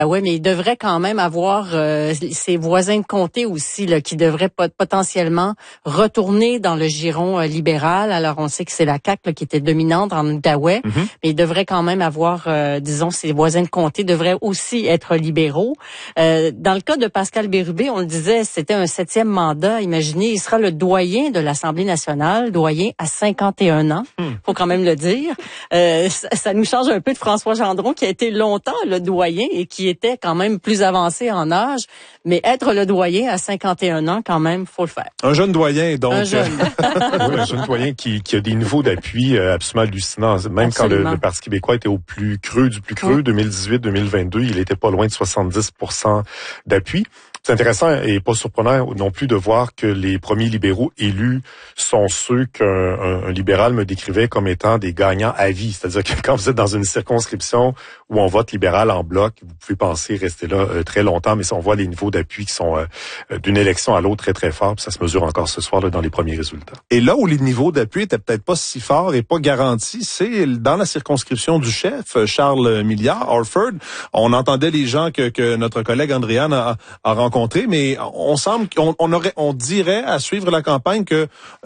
Oui, mais il devrait quand même avoir ses voisins de comté aussi là, qui devraient potentiellement retourner dans le giron libéral. Alors, on sait que c'est la CAQ là, qui était dominante en Outaouais, mais il devrait quand même avoir, disons, ses voisins de comté devraient aussi être libéraux. Dans le cas de Pascal Bérubé, on le disait, c'était un 7e mandat. Imaginez, il sera le doyen de l'Assemblée nationale, doyen à 51 ans, faut quand même le dire. Ça nous change un peu de François Gendron, qui a été longtemps le doyen et qui était quand même plus avancé en âge, mais être le doyen à 51 ans, quand même, faut le faire. Un jeune doyen, donc. Un jeune. Oui, un jeune doyen qui a des niveaux d'appui absolument hallucinants. Même Absolument. quand le Parti québécois était au plus creux du plus creux, 2018-2022, il était pas loin de 70% d'appui. C'est intéressant et pas surprenant non plus de voir que les premiers libéraux élus sont ceux qu'un libéral me décrivait comme étant des gagnants à vie. C'est-à-dire que quand vous êtes dans une circonscription où on vote libéral en bloc, vous pouvez penser rester là très longtemps, mais si on voit les niveaux d'appui qui sont d'une élection à l'autre très, très forts, puis ça se mesure encore ce soir là, dans les premiers résultats. Et là où les niveaux d'appui étaient peut-être pas si forts et pas garantis, c'est dans la circonscription du chef, Charles Milliard, Orford. On entendait les gens que notre collègue Andréane a rencontrés, mais on semble on dirait à suivre la campagne que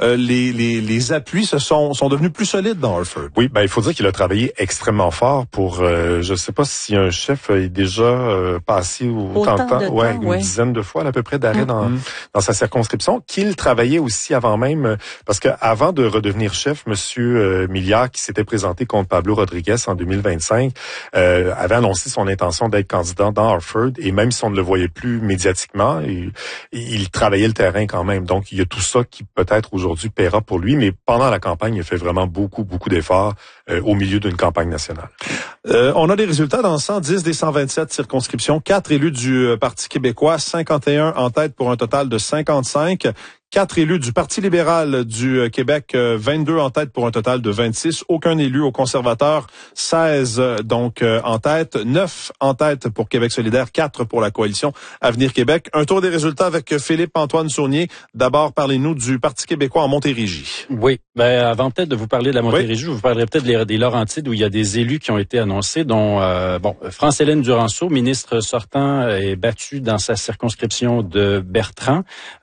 les appuis sont devenus plus solides dans Orford. Oui, il faut dire qu'il a travaillé extrêmement fort pour je sais pas si un chef est déjà passé autant de temps, une dizaine de fois à peu près d'arrêt dans sa circonscription, qu'il travaillait aussi avant même, parce que avant de redevenir chef, Monsieur Milliard, qui s'était présenté contre Pablo Rodriguez en 2025, avait annoncé son intention d'être candidat dans Orford, et même si on ne le voyait plus médiatiquement, il travaillait le terrain quand même. Donc, il y a tout ça qui peut-être aujourd'hui paiera pour lui, mais pendant la campagne, il a fait vraiment beaucoup d'efforts au milieu d'une campagne nationale. On a des résultats dans 110 des 127 circonscriptions. 4 élus du Parti québécois, 51 en tête pour un total de 55. 4 élus du Parti libéral du Québec, 22 en tête pour un total de 26. Aucun élu aux conservateurs, 16 donc en tête. 9 en tête pour Québec solidaire, 4 pour la coalition Avenir Québec. Un tour des résultats avec Philippe-Antoine Saunier. D'abord, parlez-nous du Parti québécois en Montérégie. Oui, avant peut-être de vous parler de la Montérégie, je vous parlerai peut-être des Laurentides où il y a des élus qui ont été annoncés, dont France-Hélène Duranceau, ministre sortant, est battue dans sa circonscription de Bertrand.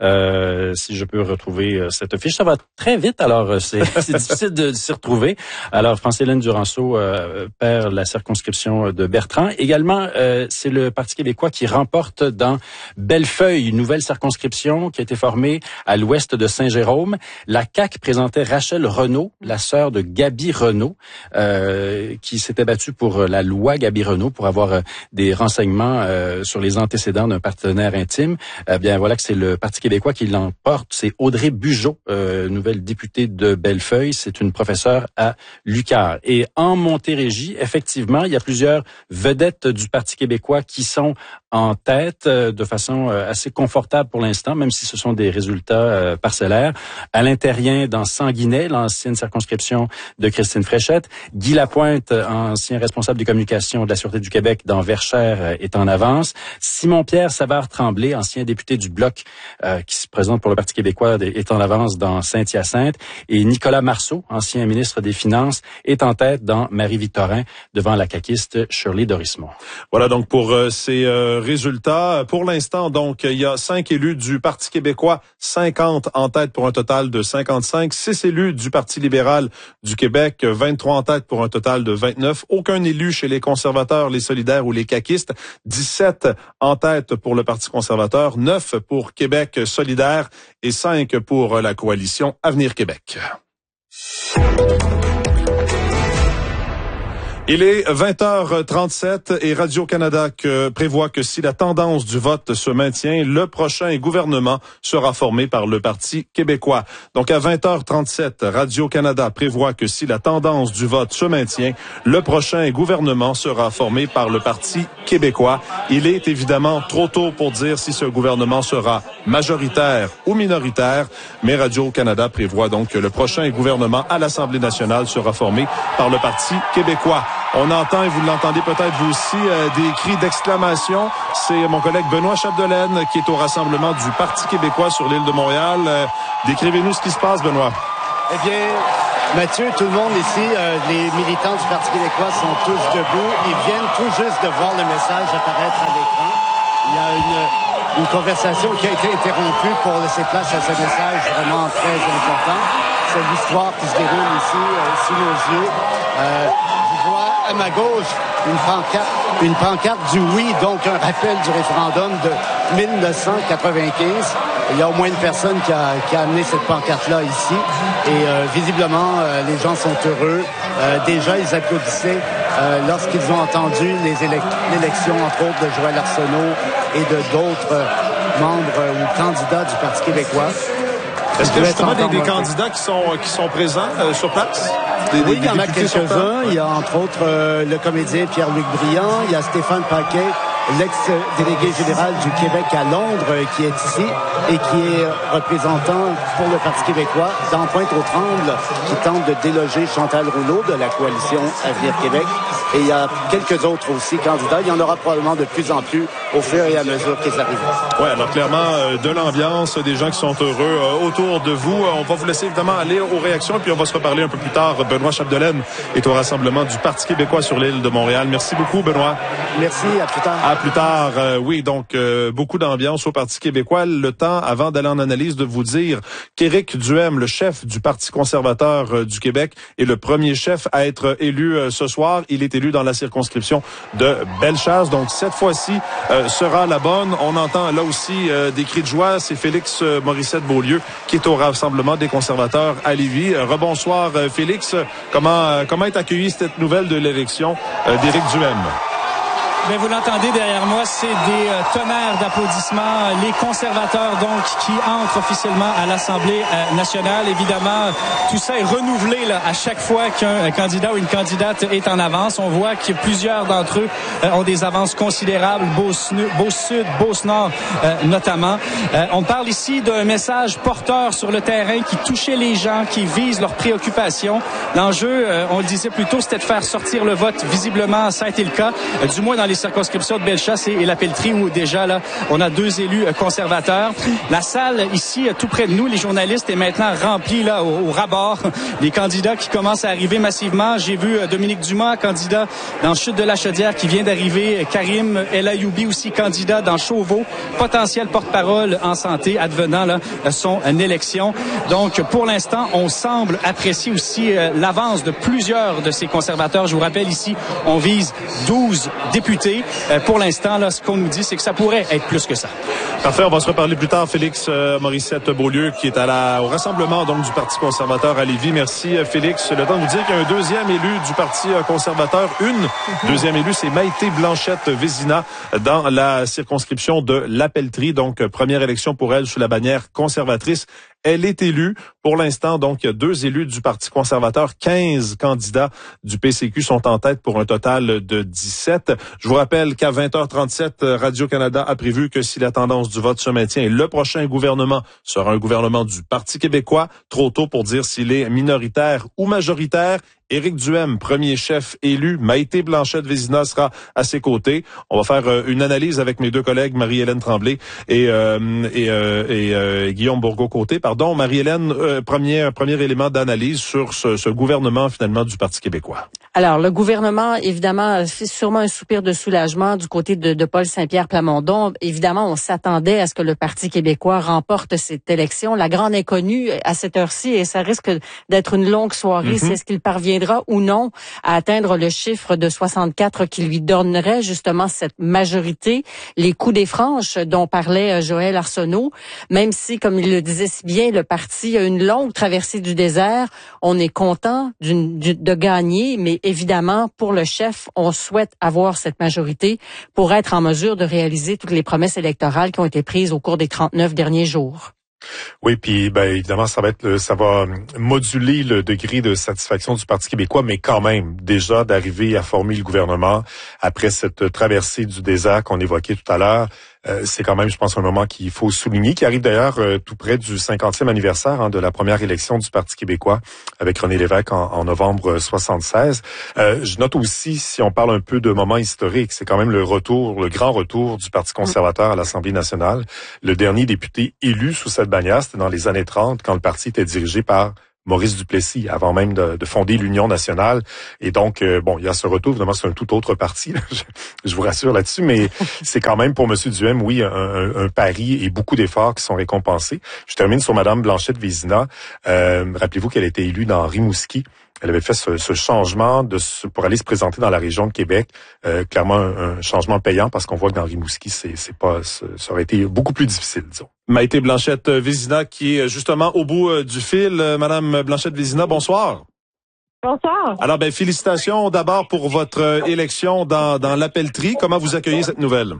Si je peux retrouver cette fiche. Ça va très vite, alors c'est difficile de s'y retrouver. Alors, France-Hélène Duranceau perd la circonscription de Bertrand. Également, c'est le Parti québécois qui remporte dans Bellefeuille, une nouvelle circonscription qui a été formée à l'ouest de Saint-Jérôme. La CAQ présentait Rachel Renaud, la sœur de Gaby Renaud, qui s'était battue pour la loi Gaby Renaud pour avoir des renseignements sur les antécédents d'un partenaire intime. Bien, voilà que c'est le Parti québécois qui l'emporte. C'est Audrey Bugeaud, nouvelle députée de Bellefeuille. C'est une professeure à l'UQAR. Et en Montérégie, effectivement, il y a plusieurs vedettes du Parti québécois qui sont en tête de façon assez confortable pour l'instant, même si ce sont des résultats parcellaires. Alain Terrien dans Sanguinet, l'ancienne circonscription de Christine Fréchette. Guy Lapointe, ancien responsable des communications de la Sûreté du Québec dans Verchères, est en avance. Simon-Pierre Savard-Tremblay, ancien député du Bloc, qui se présente pour le Parti québécois, est en avance dans Saint-Hyacinthe. Et Nicolas Marceau, ancien ministre des Finances, est en tête dans Marie-Victorin, devant la caquiste Shirley Dorismont. Voilà donc pour ces résultats. Pour l'instant, donc, il y a 5 élus du Parti québécois, 50 en tête pour un total de 55. 6 élus du Parti libéral du Québec, 23 en tête pour un total de 29. Aucun élu chez les conservateurs, les solidaires ou les caquistes. 17 en tête pour le Parti conservateur, 9 pour Québec solidaire et 5 pour la coalition Avenir Québec. Il est 20h37 et Radio-Canada prévoit que si la tendance du vote se maintient, le prochain gouvernement sera formé par le Parti québécois. Donc à 20h37, Radio-Canada prévoit que si la tendance du vote se maintient, le prochain gouvernement sera formé par le Parti québécois. Il est évidemment trop tôt pour dire si ce gouvernement sera majoritaire ou minoritaire, mais Radio-Canada prévoit donc que le prochain gouvernement à l'Assemblée nationale sera formé par le Parti québécois. On entend, et vous l'entendez peut-être vous aussi, des cris d'exclamation. C'est mon collègue Benoît Chapdelaine qui est au rassemblement du Parti québécois sur l'île de Montréal. Décrivez-nous ce qui se passe, Benoît. Eh bien, Mathieu, tout le monde ici, les militants du Parti québécois sont tous debout. Ils viennent tout juste de voir le message apparaître à l'écran. Il y a une conversation qui a été interrompue pour laisser place à ce message vraiment très important. C'est l'histoire qui se déroule ici, sous nos yeux. Je vois à ma gauche une pancarte du oui, donc un rappel du référendum de 1995. Il y a au moins une personne qui a amené cette pancarte-là ici. Et visiblement, les gens sont heureux. Déjà, ils applaudissaient lorsqu'ils ont entendu l'élection, entre autres, de Joël Arsenault et de d'autres membres ou candidats du Parti québécois. Est-ce qu'il y a justement des candidats qui sont présents sur place? Oui, il y en a quelques-uns. Il y a entre autres le comédien Pierre-Luc Briand. Il y a Stéphane Paquet, l'ex-délégué général du Québec à Londres, qui est ici et qui est représentant pour le Parti québécois dans Pointe-aux-Trembles, qui tente de déloger Chantal Rouleau de la coalition Avenir Québec. Et il y a quelques autres aussi candidats. Il y en aura probablement de plus en plus au fur et à mesure qu'ils arrivent. Oui, alors clairement, de l'ambiance, des gens qui sont heureux autour de vous. On va vous laisser évidemment aller aux réactions et puis on va se reparler un peu plus tard. Benoît Chapdelaine est au rassemblement du Parti québécois sur l'île de Montréal. Merci beaucoup, Benoît. Merci, à plus tard. À plus tard. Oui, donc beaucoup d'ambiance au Parti québécois. Le temps, avant d'aller en analyse, de vous dire qu'Éric Duhem, le chef du Parti conservateur du Québec, est le premier chef à être élu ce soir. Il est élu dans la circonscription de Bellechasse. Donc cette fois-ci sera la bonne. On entend là aussi des cris de joie. C'est Félix Morissette-Beaulieu qui est au rassemblement des conservateurs à Lévis. Rebonsoir Félix. Comment est accueillie cette nouvelle de l'élection d'Éric Duhem? Bien, vous l'entendez derrière moi, c'est des tonnerres d'applaudissements. Les conservateurs, donc, qui entrent officiellement à l'Assemblée nationale. Évidemment, tout ça est renouvelé là, à chaque fois qu'un candidat ou une candidate est en avance. On voit que plusieurs d'entre eux ont des avances considérables. Beauce-Sud, Beauce-Nord notamment. On parle ici d'un message porteur sur le terrain qui touchait les gens, qui vise leurs préoccupations. L'enjeu, on le disait plus tôt, c'était de faire sortir le vote. Visiblement, ça a été le cas, du moins dans les circonscriptions de Bellechasse et la Pelletrie, où déjà là, on a 2 élus conservateurs. La salle ici, tout près de nous, les journalistes, est maintenant remplie là au ras-bord. Les candidats qui commencent à arriver massivement. J'ai vu Dominique Dumas, candidat dans Chute de la Chaudière, qui vient d'arriver. Karim El Ayoubi aussi, candidat dans Chauveau, potentiel porte-parole en santé, advenant là son élection. Donc, pour l'instant, on semble apprécier aussi l'avance de plusieurs de ces conservateurs. Je vous rappelle ici, on vise 12 députés. Pour l'instant, là, ce qu'on nous dit, c'est que ça pourrait être plus que ça. Parfait, on va se reparler plus tard. Félix Morissette-Beaulieu, qui est au rassemblement donc du Parti conservateur à Lévis. Merci, Félix. Le temps de vous dire qu'il y a un deuxième élu du Parti conservateur. Deuxième élu, c'est Maïté Blanchette-Vézina dans la circonscription de La Pelletrie. Donc, première élection pour elle sous la bannière conservatrice. Elle est élue. Pour l'instant, donc, il y a 2 élus du Parti conservateur. 15 candidats du PCQ sont en tête pour un total de 17. Je vous rappelle qu'à 20h37, Radio-Canada a prévu que si la tendance du vote se maintient, le prochain gouvernement sera un gouvernement du Parti québécois. Trop tôt pour dire s'il est minoritaire ou majoritaire. Éric Duhem, premier chef élu. Maïté Blanchette-Vézina sera à ses côtés. On va faire une analyse avec mes 2 collègues, Marie-Hélène Tremblay et Guillaume Bourgault-Côté. Pardon, Marie-Hélène, premier élément d'analyse sur ce gouvernement finalement du Parti québécois. Alors, le gouvernement, évidemment, fait sûrement un soupir de soulagement du côté de Paul Saint-Pierre Plamondon. Évidemment, on s'attendait à ce que le Parti québécois remporte cette élection. La grande inconnue à cette heure-ci, et ça risque d'être une longue soirée, c'est est-ce qu'il parviendra ou non à atteindre le chiffre de 64 qui lui donnerait justement cette majorité. Les coups des franches dont parlait Joël Arsenault, même si, comme il le disait si bien, le parti a une longue traversée du désert, on est content de gagner, mais évidemment, pour le chef, on souhaite avoir cette majorité pour être en mesure de réaliser toutes les promesses électorales qui ont été prises au cours des 39 derniers jours. Oui, puis évidemment, ça va moduler le degré de satisfaction du Parti québécois, mais quand même, déjà d'arriver à former le gouvernement après cette traversée du désert qu'on évoquait tout à l'heure, c'est quand même, je pense, un moment qu'il faut souligner, qui arrive d'ailleurs tout près du 50e anniversaire de la première élection du Parti québécois avec René Lévesque en novembre 76. Je note aussi, si on parle un peu de moment historique, c'est quand même le grand retour du Parti conservateur à l'Assemblée nationale. Le dernier député élu sous cette bannière, c'était dans les années 30, quand le parti était dirigé par Maurice Duplessis, avant même de fonder l'Union nationale. Et donc, il y a ce retour. Évidemment, c'est un tout autre parti, je vous rassure là-dessus, mais c'est quand même pour M. Duhem, oui, un pari et beaucoup d'efforts qui sont récompensés. Je termine sur Mme Blanchette-Vézina. Rappelez-vous qu'elle a été élue dans Rimouski. Elle avait fait ce changement pour aller se présenter dans la région de Québec. Clairement, un changement payant parce qu'on voit que dans Rimouski, ça aurait été beaucoup plus difficile, disons. Maïté Blanchette-Vézina qui est justement au bout du fil. Madame Blanchette-Vézina, bonsoir. Bonsoir. Alors, félicitations d'abord pour votre élection dans l'appellerie. Comment vous accueillez cette nouvelle?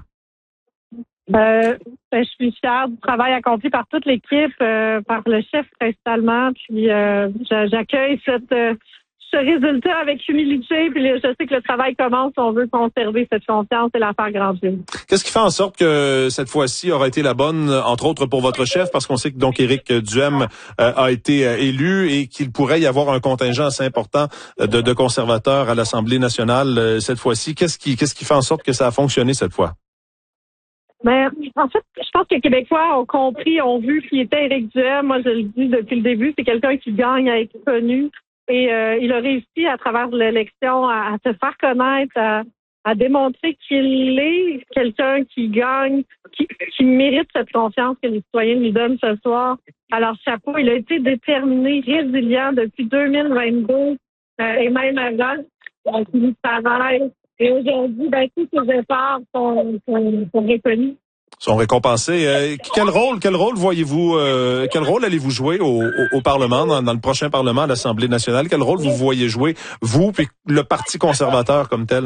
Je suis fière du travail accompli par toute l'équipe, par le chef principalement. Puis j'accueille ce résultat avec humilité. Puis je sais que le travail commence. On veut conserver cette confiance et la faire grandir. Qu'est-ce qui fait en sorte que cette fois-ci aura été la bonne, entre autres pour votre chef, parce qu'on sait que donc Éric Duhem a été élu et qu'il pourrait y avoir un contingent assez important de conservateurs à l'Assemblée nationale cette fois-ci. Qu'est-ce qui fait en sorte que ça a fonctionné cette fois? Mais en fait, je pense que les Québécois ont compris, ont vu qui était Éric Duhem. Moi, je le dis depuis le début, c'est quelqu'un qui gagne à être connu. Et il a réussi à travers l'élection à se faire connaître, à démontrer qu'il est quelqu'un qui gagne, qui mérite cette confiance que les citoyens lui donnent ce soir. Alors, chapeau, il a été déterminé, résilient depuis 2022 et même avant. Il travaille. Et aujourd'hui, tous ces efforts sont reconnus. Sont récompensés. Quel rôle voyez-vous, quel rôle allez-vous jouer au Parlement, dans le prochain Parlement, à l'Assemblée nationale? Quel rôle vous voyez jouer, vous, puis le Parti conservateur comme tel?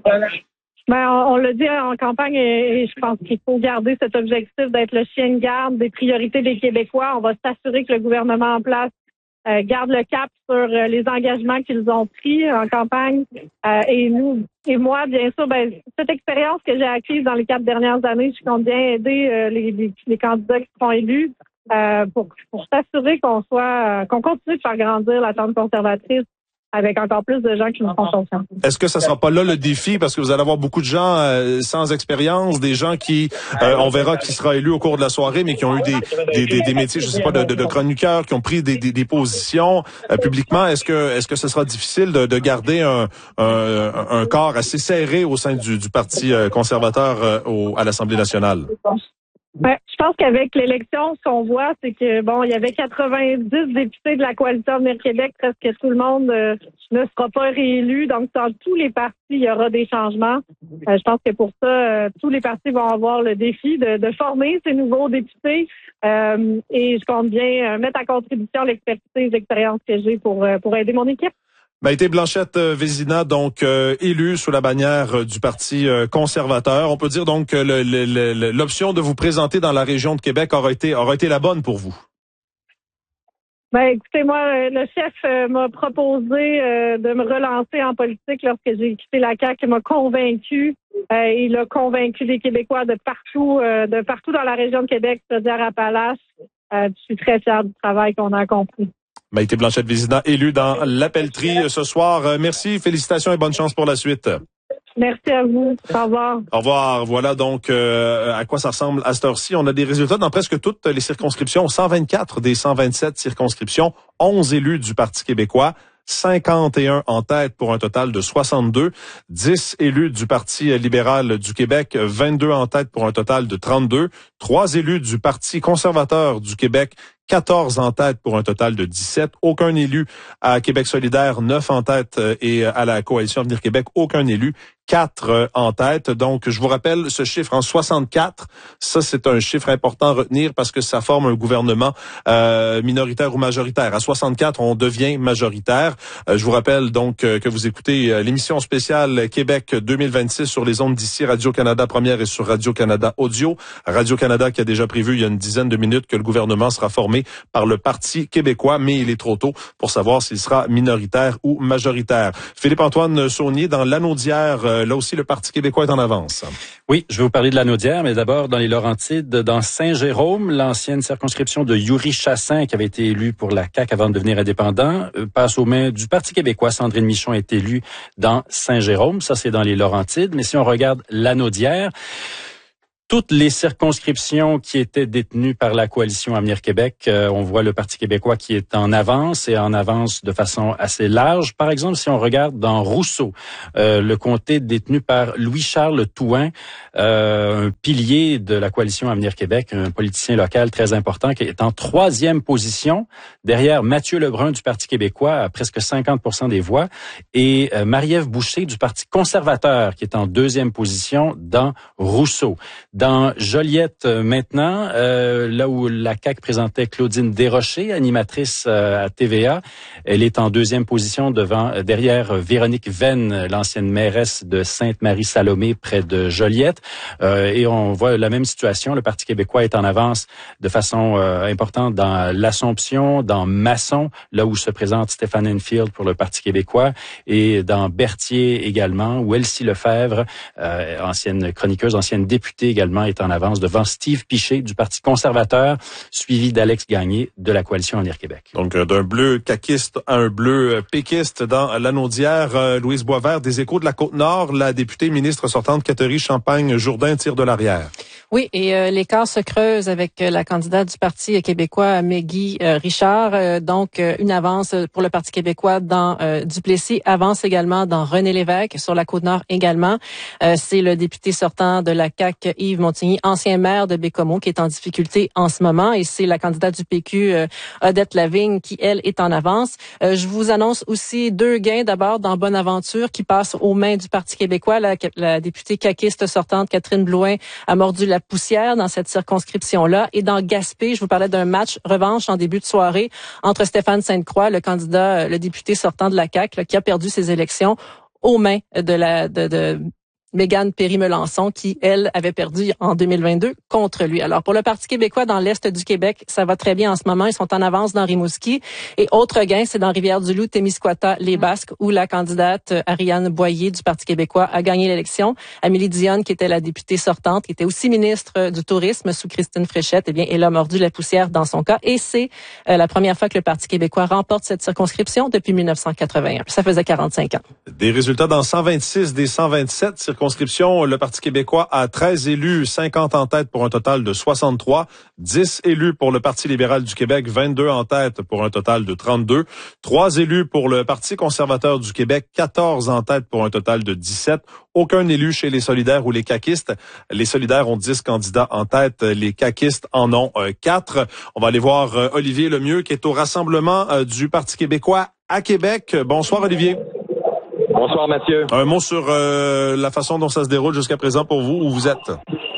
On l'a dit en campagne et je pense qu'il faut garder cet objectif d'être le chien de garde des priorités des Québécois. On va s'assurer que le gouvernement en place garde le cap sur les engagements qu'ils ont pris en campagne. Et moi, bien sûr, cette expérience que j'ai acquise dans les 4 dernières années, je compte bien aider les candidats qui seront élus pour s'assurer qu'on continue de faire grandir la tente conservatrice avec encore plus de gens qui nous font confiance. Est-ce que ça sera pas là le défi, parce que vous allez avoir beaucoup de gens sans expérience, des gens qui, on verra qui sera élu au cours de la soirée, mais qui ont eu des métiers, je sais pas, de chroniqueurs, qui ont pris des positions publiquement. Est-ce que ce sera difficile de garder un corps assez serré au sein du Parti conservateur à l'Assemblée nationale? Je pense qu'avec l'élection, ce qu'on voit, c'est que il y avait 90 députés de la coalition Avenir Québec, presque tout le monde ne sera pas réélu. Donc, dans tous les partis, il y aura des changements. Je pense que pour ça, tous les partis vont avoir le défi de former ces nouveaux députés. Et je compte bien mettre à contribution l'expertise, l'expérience que j'ai pour aider mon équipe. Maïté Blanchette-Vézina, donc élue sous la bannière du Parti conservateur. On peut dire donc que l'option de vous présenter dans la région de Québec aura été la bonne pour vous. Écoutez, moi, le chef m'a proposé de me relancer en politique lorsque j'ai quitté la CAQ. Il m'a convaincu. Il a convaincu les Québécois de partout dans la région de Québec, c'est-à-dire Appalaches. Je suis très fière du travail qu'on a accompli. Maïté Blanchette-Vézina, élue dans l'appellerie ce soir. Merci, félicitations et bonne chance pour la suite. Merci à vous. Au revoir. Au revoir. Voilà donc à quoi ça ressemble à cette heure-ci. On a des résultats dans presque toutes les circonscriptions. 124 des 127 circonscriptions. 11 élus du Parti québécois. 51 en tête pour un total de 62. 10 élus du Parti libéral du Québec, 22 en tête pour un total de 32. 3 élus du Parti conservateur du Québec, 14 en tête pour un total de 17. Aucun élu à Québec solidaire, 9 en tête et à la Coalition Avenir Québec, aucun élu. 4 en tête. Donc, je vous rappelle ce chiffre en 64. Ça, c'est un chiffre important à retenir parce que ça forme un gouvernement minoritaire ou majoritaire. À 64, on devient majoritaire. Je vous rappelle donc que vous écoutez l'émission spéciale Québec 2026 sur les ondes d'ici Radio-Canada Première et sur Radio-Canada Audio. Radio-Canada qui a déjà prévu il y a une dizaine de minutes que le gouvernement sera formé par le Parti québécois, mais il est trop tôt pour savoir s'il sera minoritaire ou majoritaire. Philippe-Antoine Saunier, dans l'Anaudière, là aussi, le Parti québécois est en avance. Oui, je vais vous parler de l'Anaudière, mais d'abord dans les Laurentides, dans Saint-Jérôme, l'ancienne circonscription de Yuri Chassin, qui avait été élu pour la CAQ avant de devenir indépendant, passe aux mains du Parti québécois. Sandrine Michon est élue dans Saint-Jérôme. Ça, c'est dans les Laurentides. Mais si on regarde l'Anaudière, toutes les circonscriptions qui étaient détenues par la coalition Avenir Québec, on voit le Parti québécois qui est en avance et en avance de façon assez large. Par exemple, si on regarde dans Rousseau, le comté détenu par Louis-Charles Touin, un pilier de la coalition Avenir Québec, un politicien local très important qui est en 3e position, derrière Mathieu Lebrun du Parti québécois à presque 50% des voix et Marie-Ève Boucher du Parti conservateur qui est en 2e position dans Rousseau. Dans Joliette maintenant, là où la CAQ présentait Claudine Desrochers, animatrice à TVA, elle est en 2e position derrière Véronique Venn, l'ancienne mairesse de Sainte-Marie-Salomé près de Joliette. Et on voit la même situation. Le Parti québécois est en avance de façon importante dans l'Assomption, dans Masson, là où se présente Stéphane Enfield pour le Parti québécois, et dans Berthier également, où Elsie Lefebvre, ancienne chroniqueuse, ancienne députée également, est en avance devant Steve Piché du Parti conservateur, suivi d'Alex Gagné de la coalition Avenir Québec. Donc, d'un bleu caquiste à un bleu péquiste dans l'Anaudière. Louise Boisvert, des Échos de la Côte-Nord, la députée ministre sortante Catherine Champagne-Jourdain tire de l'arrière. Oui, et l'écart se creuse avec la candidate du Parti québécois, Maggie Richard. Donc, une avance pour le Parti québécois dans Duplessis, avance également dans René Lévesque, sur la Côte-Nord également. C'est le député sortant de la CAQ, Yves Montigny, ancien maire de Bécomo, qui est en difficulté en ce moment. Et c'est la candidate du PQ, Odette Lavigne, qui, elle, est en avance. Je vous annonce aussi 2 gains. D'abord, dans Bonaventure, qui passe aux mains du Parti québécois. La députée caquiste sortante, Catherine Blouin, a mordu la poussière dans cette circonscription-là. Et dans Gaspé, je vous parlais d'un match revanche en début de soirée entre Stéphane Sainte-Croix, le député sortant de la CAQ, là, qui a perdu ses élections aux mains de Mégane Perry-Melançon, qui, elle, avait perdu en 2022 contre lui. Alors, pour le Parti québécois dans l'Est du Québec, ça va très bien en ce moment. Ils sont en avance dans Rimouski. Et autre gain, c'est dans Rivière-du-Loup, Témiscouata, les Basques, où la candidate Ariane Boyer du Parti québécois a gagné l'élection. Amélie Dionne, qui était la députée sortante, qui était aussi ministre du Tourisme sous Christine Fréchette, eh bien, elle a mordu la poussière dans son cas. Et c'est la première fois que le Parti québécois remporte cette circonscription depuis 1981. Ça faisait 45 ans. Des résultats dans 126 des 127 circonscriptions. Le Parti québécois a 13 élus, 50 en tête pour un total de 63. 10 élus pour le Parti libéral du Québec, 22 en tête pour un total de 32. 3 élus pour le Parti conservateur du Québec, 14 en tête pour un total de 17. Aucun élu chez les solidaires ou les caquistes. Les solidaires ont 10 candidats en tête. Les caquistes en ont 4. On va aller voir Olivier Lemieux qui est au rassemblement du Parti québécois à Québec. Bonsoir Olivier. Bonsoir Mathieu. Un mot sur la façon dont ça se déroule jusqu'à présent pour vous, où vous êtes?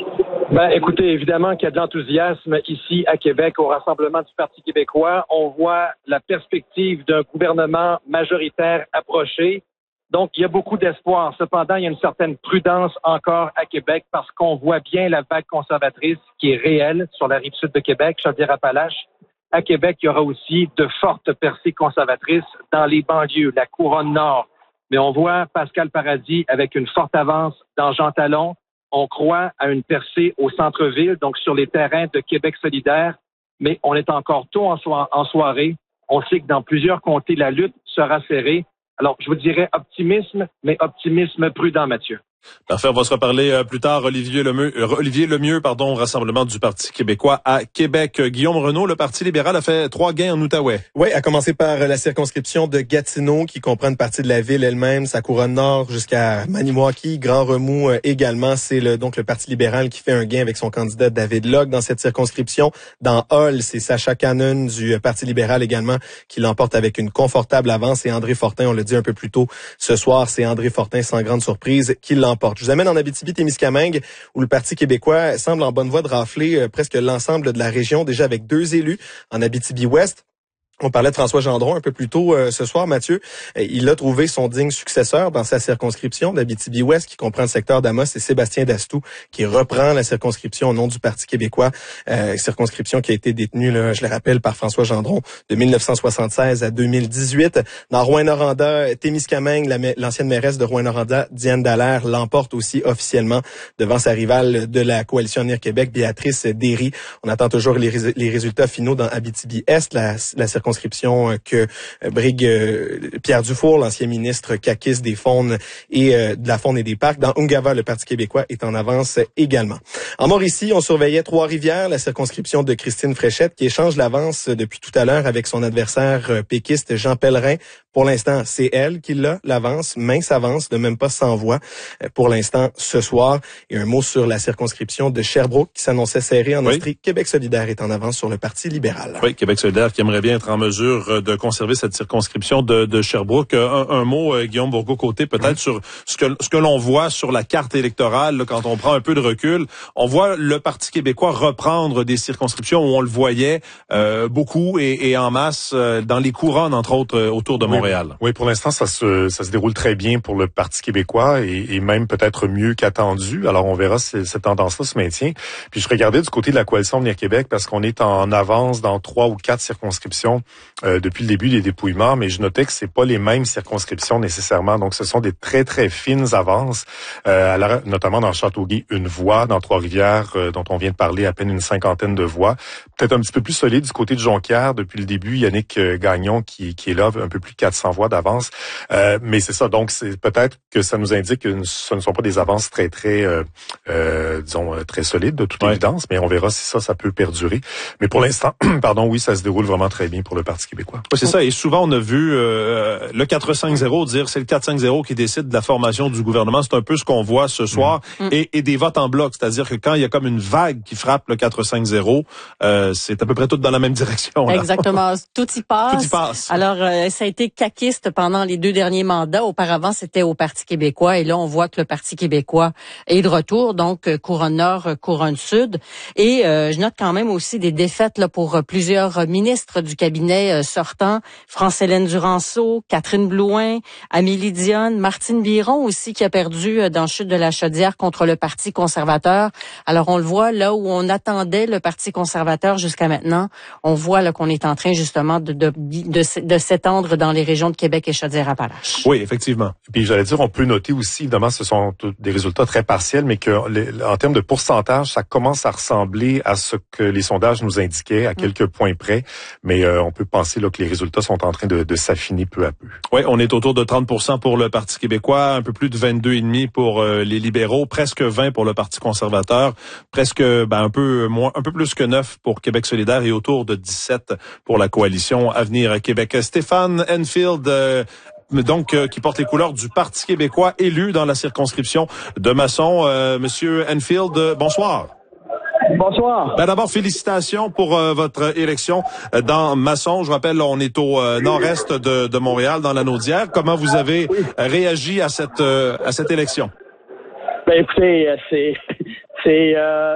Écoutez, évidemment qu'il y a de l'enthousiasme ici à Québec au rassemblement du Parti québécois. On voit la perspective d'un gouvernement majoritaire approcher. Donc, il y a beaucoup d'espoir. Cependant, il y a une certaine prudence encore à Québec parce qu'on voit bien la vague conservatrice qui est réelle sur la rive sud de Québec, Chaudière-Appalaches. À Québec, il y aura aussi de fortes percées conservatrices dans les banlieues, la couronne nord. Mais on voit Pascal Paradis avec une forte avance dans Jean Talon. On croit à une percée au centre-ville, donc sur les terrains de Québec solidaire. Mais on est encore tôt en soirée. On sait que dans plusieurs comtés, la lutte sera serrée. Alors, je vous dirais optimisme, mais optimisme prudent, Mathieu. Parfait, on va se reparler plus tard. Olivier Lemieux, au rassemblement du Parti québécois à Québec. Guillaume Renaud, le Parti libéral a fait 3 gains en Outaouais. Oui, à commencer par la circonscription de Gatineau, qui comprend une partie de la ville elle-même, sa couronne nord jusqu'à Maniwaki, Grand Remous également. C'est donc le Parti libéral qui fait un gain avec son candidat David Locke dans cette circonscription. Dans Hull, c'est Sacha Cannon du Parti libéral également qui l'emporte avec une confortable avance. Et André Fortin, on l'a dit un peu plus tôt ce soir, c'est André Fortin sans grande surprise qui l'emporte. Je vous amène en Abitibi-Témiscamingue où le Parti québécois semble en bonne voie de rafler presque l'ensemble de la région, déjà avec 2 élus en Abitibi-Ouest. On parlait de François Gendron un peu plus tôt ce soir, Mathieu. Il a trouvé son digne successeur dans sa circonscription d'Abitibi-Ouest, qui comprend le secteur d'Amos, et Sébastien Dastou, qui reprend la circonscription au nom du Parti québécois. Circonscription qui a été détenue, là, je le rappelle, par François Gendron de 1976 à 2018. Dans Rouyn-Noranda, Témiscamingue, l'ancienne mairesse de Rouyn-Noranda, Diane Dallaire, l'emporte aussi officiellement devant sa rivale de la coalition Avenir Québec, Béatrice Derry. On attend toujours les résultats finaux dans Abitibi-Est, la circonscription que brigue Pierre Dufour, l'ancien ministre caquiste des Faunes et de la Faune et des Parcs. Dans Ungava, le Parti québécois est en avance également. En Mauricie, on surveillait Trois-Rivières, la circonscription de Christine Fréchette, qui échange l'avance depuis tout à l'heure avec son adversaire péquiste Jean Pellerin. Pour l'instant, c'est elle qui l'a, l'avance, mince avance de même pas 100 voix pour l'instant ce soir. Et un mot sur la circonscription de Sherbrooke qui s'annonçait serrée en Estrie. Québec solidaire est en avance sur le Parti libéral. Oui, Québec solidaire qui aimerait bien être en mesure de conserver cette circonscription de Sherbrooke. Un mot, Guillaume Bourgault-Côté, peut-être sur ce que l'on voit sur la carte électorale, là, quand on prend un peu de recul. On voit le Parti québécois reprendre des circonscriptions où on le voyait beaucoup et en masse dans les couronnes, entre autres, autour de Montréal. Oui, pour l'instant, ça se déroule très bien pour le Parti québécois et même peut-être mieux qu'attendu. Alors, on verra si cette tendance-là se maintient. Puis, je regardais du côté de la Coalition Avenir Québec parce qu'on est en avance dans 3 ou 4 circonscriptions depuis le début des dépouillements, mais je notais que c'est pas les mêmes circonscriptions nécessairement. Donc, ce sont des très, très fines avances, notamment dans Châteauguay, 1 voix, dans Trois-Rivières, dont on vient de parler, à peine une 50aine de voix. Peut-être un petit peu plus solide du côté de Jonquière, depuis le début, Yannick Gagnon qui est là, un peu plus de 400 voix d'avance. Mais c'est ça, donc c'est peut-être que ça nous indique que ce ne sont pas des avances très, très, disons, très solides de toute évidence, mais on verra si ça peut perdurer. Mais pour l'instant, oui, ça se déroule vraiment très bien pour le Parti québécois. Oui, c'est ça. Et souvent, on a vu le 4-5-0 dire c'est le 4-5-0 qui décide de la formation du gouvernement. C'est un peu ce qu'on voit ce soir. Et des votes en bloc. C'est-à-dire que quand il y a comme une vague qui frappe le 4-5-0, c'est à peu près tout dans la même direction. Là. Exactement. Tout y passe. Tout y passe. Alors, ça a été caquiste pendant les 2 derniers mandats. Auparavant, c'était au Parti québécois. Et là, on voit que le Parti québécois est de retour. Donc, couronne nord, couronne sud. Et je note quand même aussi des défaites là pour plusieurs ministres du cabinet sortant. France-Hélène Duranceau, Catherine Blouin, Amélie Dionne, Martine Biron aussi qui a perdu dans Chute de la Chaudière contre le Parti conservateur. Alors, on le voit là où on attendait le Parti conservateur jusqu'à maintenant. On voit là qu'on est en train justement de s'étendre dans les régions de Québec et Chaudière-Appalaches. Oui, effectivement. Et puis, j'allais dire, on peut noter aussi, évidemment, ce sont des résultats très partiels, mais que en termes de pourcentage, ça commence à ressembler à ce que les sondages nous indiquaient à quelques points près. Mais on peut penser là, que les résultats sont en train de s'affiner peu à peu. Oui, on est autour de 30% pour le Parti québécois, un peu plus de 22,5% pour les libéraux, presque 20% pour le Parti conservateur, presque un peu plus que 9% pour Québec solidaire et autour de 17% pour la coalition Avenir Québec. Stéphane Enfield, qui porte les couleurs du Parti québécois, élu dans la circonscription de Masson. Monsieur Enfield, bonsoir. Bonsoir. D'abord, félicitations pour votre élection dans Masson. Je rappelle, on est au nord-est de Montréal, dans la Naudière. Comment vous avez réagi à cette élection? Écoutez, c'est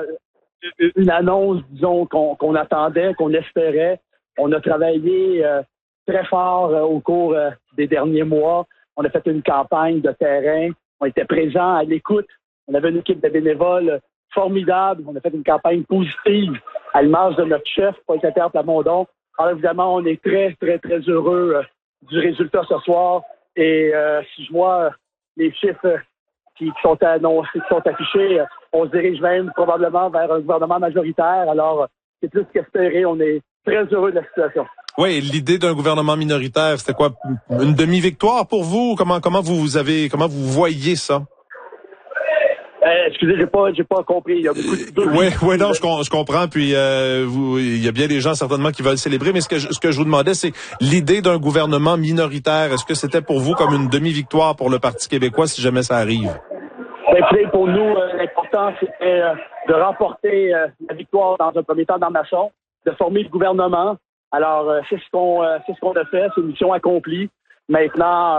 une annonce, disons, qu'on attendait, qu'on espérait. On a travaillé très fort au cours des derniers mois. On a fait une campagne de terrain. On était présents à l'écoute. On avait une équipe de bénévoles formidable. On a fait une campagne positive à l'image de notre chef, Paul-Saint-Pierre Plamondon. Alors évidemment, on est très, très, très heureux du résultat ce soir. Et si je vois les chiffres qui sont annoncés, qui sont affichés, on se dirige même probablement vers un gouvernement majoritaire. Alors, c'est plus qu'espéré. On est très heureux de la situation. Oui, l'idée d'un gouvernement minoritaire, c'était quoi? Une demi-victoire pour vous? Comment vous voyez ça? Excusez, j'ai pas compris. Il y a beaucoup de... Oui, non, je comprends. Puis il y a bien des gens certainement qui veulent célébrer. Mais ce que je vous demandais, c'est l'idée d'un gouvernement minoritaire. Est-ce que c'était pour vous comme une demi-victoire pour le Parti québécois si jamais ça arrive? Écoutez, pour nous, l'important c'était de remporter la victoire dans un premier temps dans Masson, de former le gouvernement. Alors c'est ce qu'on a fait. C'est une mission accomplie. Maintenant,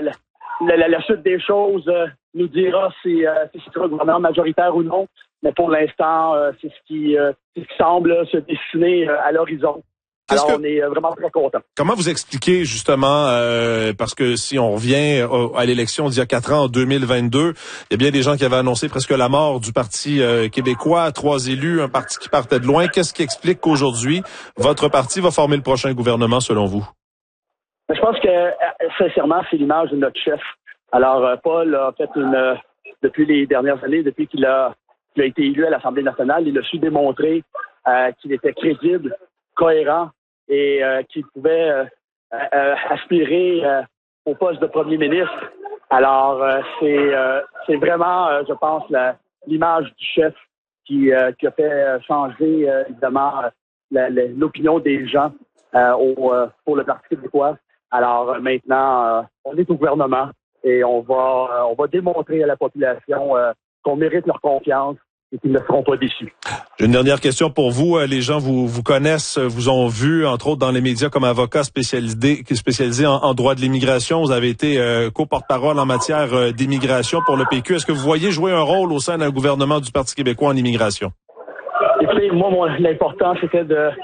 la suite des choses nous dira si c'est un gouvernement majoritaire ou non. Mais pour l'instant, c'est ce qui semble se dessiner à l'horizon. Alors, on est vraiment très contents. Comment vous expliquez justement, parce que si on revient à l'élection d'il y a 4 ans, en 2022, il y a bien des gens qui avaient annoncé presque la mort du Parti québécois, 3 élus, un parti qui partait de loin. Qu'est-ce qui explique qu'aujourd'hui, votre parti va former le prochain gouvernement, selon vous? Je pense que, sincèrement, c'est l'image de notre chef. Alors, Paul a fait depuis les dernières années, depuis qu'il a été élu à l'Assemblée nationale, il a su démontrer qu'il était crédible, cohérent et qu'il pouvait aspirer au poste de premier ministre. Alors, c'est vraiment, je pense, l'image du chef qui a fait changer, évidemment, l'opinion des gens pour le Parti québécois. Alors maintenant, on est au gouvernement et on va démontrer à la population qu'on mérite leur confiance et qu'ils ne seront pas déçus. J'ai une dernière question pour vous. Les gens vous connaissent, vous ont vu, entre autres, dans les médias comme avocat spécialisé en droit de l'immigration. Vous avez été co-porte-parole en matière d'immigration pour le PQ. Est-ce que vous voyez jouer un rôle au sein d'un gouvernement du Parti québécois en immigration? Écoutez, moi, l'important, c'était de